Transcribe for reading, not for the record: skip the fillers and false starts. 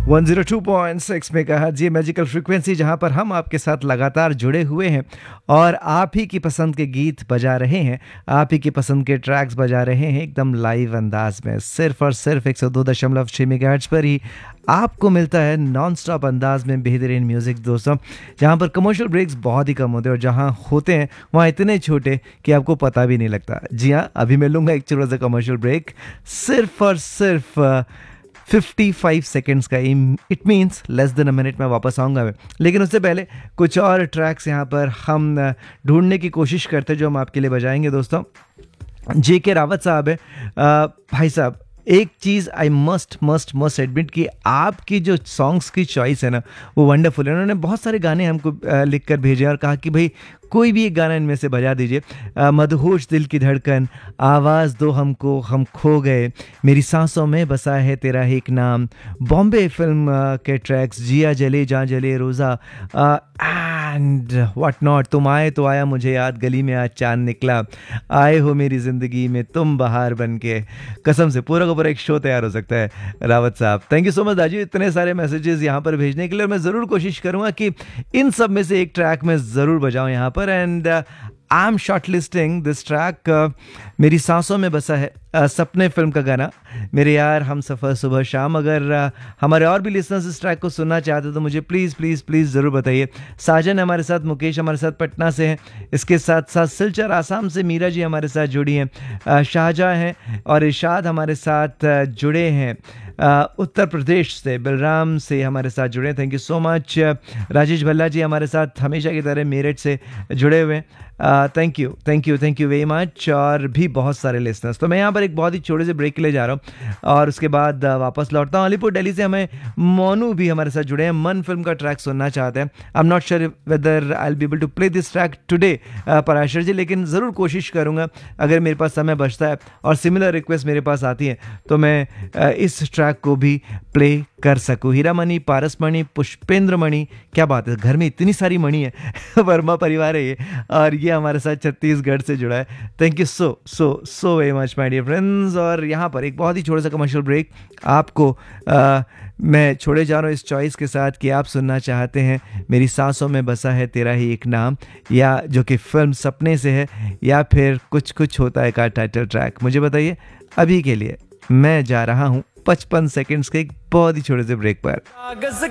102.6 megahertz ये magical frequency जहां पर हम आपके साथ लगातार जुड़े हुए हैं और आप ही की पसंद के गीत बजा रहे हैं, आप ही की पसंद के ट्रैक्स बजा रहे हैं एकदम लाइव अंदाज में, सिर्फ और सिर्फ 102.6 मेगाहर्ट्ज़ पर ही आपको मिलता है नॉन स्टॉप अंदाज में बेहतरीन म्यूज़िक दोस्तों, जहां पर कमर्शियल ब्रेक्स बहुत ही कम होते हैं और जहां होते हैं वहां इतने छोटे कि आपको पता भी नहीं लगता। जी हाँ, अभी मैं लूँगा एक छोटा सा कमर्शियल ब्रेक, सिर्फ और सिर्फ 55 सेकेंड्स का। It means less than a minute में वापस आऊँगा मैं, लेकिन उससे पहले कुछ और ट्रैक्स यहाँ पर हम ढूंढने की कोशिश करते हैं जो हम आपके लिए बजाएंगे दोस्तों। JK रावत साहब है, भाई साहब एक चीज़ आई मस्ट एडमिट कि आपकी जो सॉन्ग्स की चॉइस है ना वो वंडरफुल है। उन्होंने बहुत सारे गाने हमको लिख कर भेजे और कहा कि भाई कोई भी एक गाना इनमें से बजा दीजिए। मदहोश दिल की धड़कन, आवाज़ दो हमको, हम खो गए, मेरी सांसों में बसा है तेरा एक नाम, बॉम्बे फिल्म के ट्रैक्स, जिया जले जहाँ जले रोज़ा एंड व्हाट नॉट, तुम आए तो आया मुझे याद, गली में आज चांद निकला, आए हो मेरी ज़िंदगी में तुम बहार बन के। कसम से पूरा का पूरा एक शो तैयार हो सकता है रावत साहब। थैंक यू सो मच दाजी इतने सारे मैसेजेस यहाँ पर भेजने के लिए। मैं ज़रूर कोशिश करूँगा कि इन सब में से एक ट्रैक मैं ज़रूर बजाऊँ यहाँ पर। And I am short listing this track, मेरी सांसों में बसा है, सपने फिल्म का गाना, मेरे यार हम सफ़र सुबह शाम। अगर हमारे और भी लिसनर्स इस ट्रैक को सुनना चाहते तो मुझे प्लीज़ प्लीज़ प्लीज़ ज़रूर बताइए। साजन हमारे साथ, मुकेश हमारे साथ पटना से हैं, इसके साथ साथ सिलचर आसाम से मीरा जी हमारे साथ जुड़ी हैं, शाहजहाँ हैं और इरशाद हमारे साथ जुड़े हैं, उत्तर प्रदेश से बलराम से हमारे साथ जुड़े हैं। Thank you so much. Rajesh Bhalla जी हमारे साथ हमेशा की तरह मेरठ से जुड़े हुए हैं। Thank you very much. और भी बहुत सारे लिसनर्स। तो मैं यहाँ पर एक बहुत ही छोटे से ब्रेक के लिए जा रहा हूँ और उसके बाद वापस लौटता हूँ। अलीपुर दिल्ली से हमें मोनू भी हमारे साथ जुड़े हैं, मन फिल्म का ट्रैक सुनना चाहते हैं। I am not sure whether I will be able to play this track today Parashar जी, लेकिन ज़रूर कोशिश करूँगा अगर मेरे पास समय बचता है और सिमिलर रिक्वेस्ट मेरे पास आती है तो मैं इस ट्रैक को भी प्ले कर सकूँ। हीरामणि, पारसमणि, पुष्पेंद्र मणि, क्या बात है, घर में इतनी सारी मणि है वर्मा परिवार है ये, और ये हमारे साथ छत्तीसगढ़ से जुड़ा है। Thank you so very much my dear friends. और यहाँ पर एक बहुत ही छोटा सा कमर्शियल ब्रेक आपको मैं छोड़े जा रहा हूँ इस चॉइस के साथ कि आप सुनना चाहते हैं मेरी सांसों में बसा है तेरा ही एक नाम, या जो कि फिल्म सपने से है, या फिर कुछ कुछ होता है का टाइटल ट्रैक। मुझे बताइए। अभी के लिए मैं जा रहा हूँ 55 सेकंड्स के एक बहुत ही छोटे से ब्रेक पर। कागज